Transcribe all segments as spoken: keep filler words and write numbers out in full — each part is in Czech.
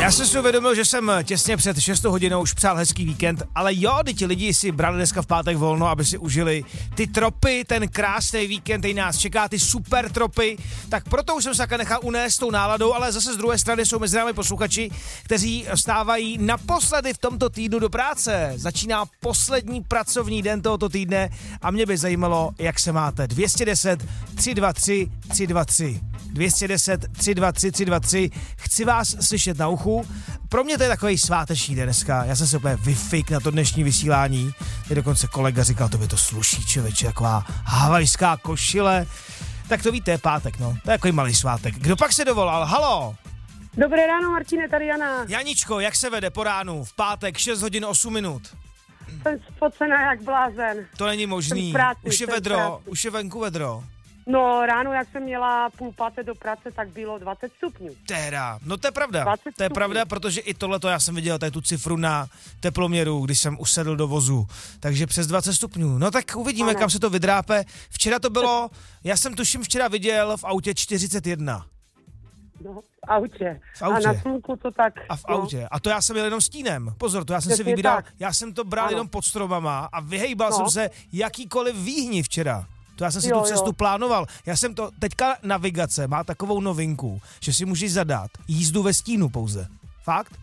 Já jsem si uvědomil, že jsem těsně před šestou hodinou už přál hezký víkend, ale jo, ty ti lidi si brali dneska v pátek volno, aby si užili ty tropy, ten krásný víkend, který nás čeká, ty super tropy, tak proto už jsem se také nechal unést tou náladou, ale zase z druhé strany jsou mezi námi posluchači, kteří vstávají naposledy v tomto týdnu do práce. Začíná poslední pracovní den tohoto týdne a mě by zajímalo, jak se máte. dvě stě deset, tři dva tři, tři dva tři. dvě stě deset, tři dva tři, tři dva tři. Chci vás slyšet na uchu. Pro mě to je takový sváteční den dneska. Já jsem se úplně vyfik na to dnešní vysílání. Teď dokonce kolega říkal, to by to sluší, člověče, taková havajská košile. Tak to víte, je pátek, no. To je takový malý svátek. Kdo pak se dovolal? Halo? Dobré ráno, Martine, tady Jana. Janičko, jak se vede po ránu? V pátek, šest hodin osm minut. Jsem spocená jak blázen. To není možný. Práci, už je vedro, už je venku vedro. No, ráno, jak jsem měla půl páté do práce, tak bylo dvacet stupňů. Téra, no to je pravda, to je pravda, protože i tohleto já jsem viděl, tady tu cifru na teploměru, když jsem usedl do vozu, takže přes dvacet stupňů, no tak uvidíme, ano. Kam se to vydrápe. Včera to bylo, já jsem tuším včera viděl v autě čtyřicet jedna. No, v autě. V autě. A na slunku to tak. A v no. autě. A to já jsem jel jenom stínem. Pozor, to já jsem Přesně si vybíral, tak. já jsem to bral Ano. jenom pod stromama a vyhejbal No. jsem se jakýkoliv výhni včera. To já jsem si Jo, tu cestu jo. plánoval. Já jsem to, teďka navigace má takovou novinku, že si můžeš zadat jízdu ve stínu pouze. Fakt?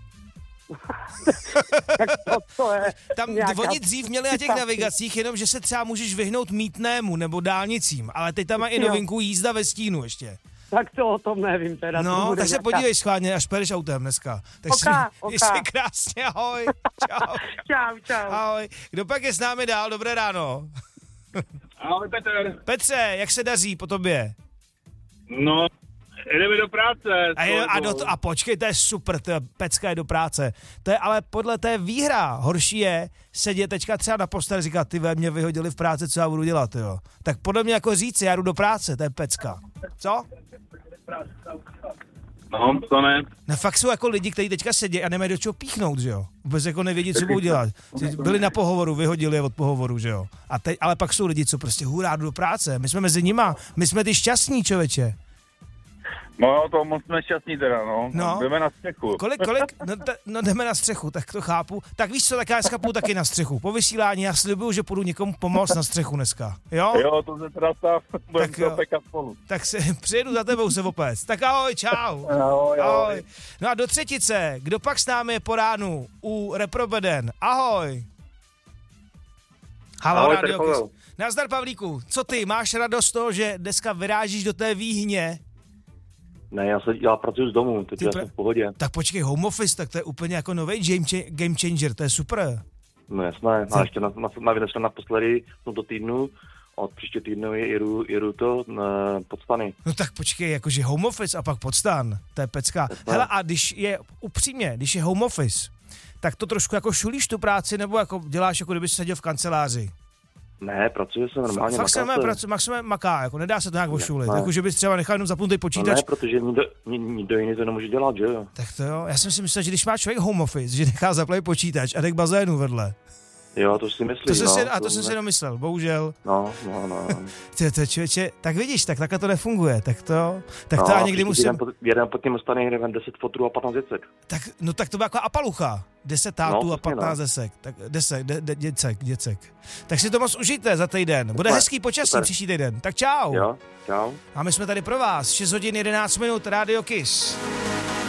Tak to, to je Tam nějaká... oni dřív měli na těch navigacích jenom, že se třeba můžeš vyhnout mýtnému nebo dálnicím, ale teď tam má i Jo. novinku jízda ve stínu ještě. Tak to o tom nevím teda. to No, bude tak se nějaká- podívej schválně, až pojedeš autem dneska. Tak Oka, si, oka. si krásně, ahoj. Čau. Čau, čau. Ahoj. Kdo pak je s námi dál? Dobré ráno. Ahoj Petr. Petře, jak se daří po tobě? No, jdeme do práce. A, je, a, do to, a počkej, to je super, to je, Pecka je do práce. To je ale podle té výhra. Horší je sedět teďka třeba na posteli, říkat, ty ve mě vyhodili v práci, co já budu dělat, jo. Tak podle mě jako říct, já jdu do práce, to je Pecka. Co? No, to ne. No fakt jsou jako lidi, kteří teďka sedí a nemají do čeho píchnout, že jo. Vůbec jako nevědí, co budou dělat. Byli na pohovoru, vyhodili je od pohovoru, že jo. A teď, ale pak jsou lidi, co prostě hurá, jdu do práce. My jsme mezi nima, my jsme ty šťastní, člověče. No, to moc jsme šťastní teda, no. No. Jdeme na střechu. Kolik, kolik? No, te, no jdeme na střechu, tak to chápu. Tak víš co, tak já dneska půjdu taky na střechu. Po vysílání já slibuju, že půjdu někomu pomoct na střechu dneska. Jo? Jo, to se teda stav, budeme jo. to pekat spolu. Tak se přijedu za tebou se opec. Tak ahoj, čau. Ahoj, ahoj. No a do třetice, kdo pak s námi je po ránu u Reprobeden? Ahoj. Halo, Ahoj, Radio Pavel. Kiss. Nazdar, Pavlíku. Co ty, máš radost z toho, že dneska vyrážíš do té výhně? Ne, já, se, já pracuji z domu, teď Ty já pra- jsem v pohodě. Tak počkej, home office, tak to je úplně jako nový game, cha- game changer, to je super. No jasné, a ještě na, na, na, na naposledy v tomto týdnu, od příště týdnu je jedu, jedu to na Podstany. No tak počkej, jakože home office a pak podstan, to je pecka. Jasné. Hele, a když je, upřímně, když je home office, tak to trošku jako šulíš tu práci, nebo jako děláš, jako kdyby jsi seděl v kanceláři? Ne, pracuje se normálně, Fakt se maká normálně pracuje, maximálně maká, jako nedá se to nějak ošulit, Ne. jako že bys třeba nechal jenom zapnutý No počítač. ne, protože nikdo, ni- nikdo jiný to nemůže dělat, že jo? Tak to jo, já jsem si myslel, že když má člověk home office, že nechá zaplat počítač a jde k bazénu vedle. Jo, to si myslím, To jsem no. si, a to jsem ne- si domyslel, bohužel. No, no, no. Ty, to člověče, tak vidíš, tak takhle to nefunguje, tak to, tak no, to já někdy příští musím, týden pod- Jeden pod tím ostane, nevím, deset fotrů a patnáct děcek. tak, no tak to byla jako apalucha, deset tátů No, a přesně, patnáct no. desek, tak desek, de, de, děcek, děcek. Tak si to moc užijte za týden, bude Super, hezký počasí super. příští týden, tak čau. Jo, čau. A my jsme tady pro vás, šest hodin jedenáct minut, Radio Kiss.